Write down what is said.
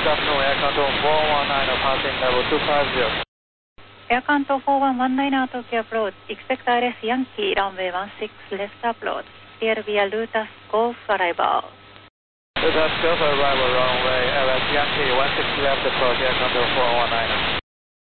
afternoon, Air Control 419 passing level 250. Air Control 4119 Tokyo approach. Expect RS Yankee runway 16 left approach. Clear via Lutas Golf arrival. Lutas Golf arrival runway LS Yankee 16 left approach Air Control 419.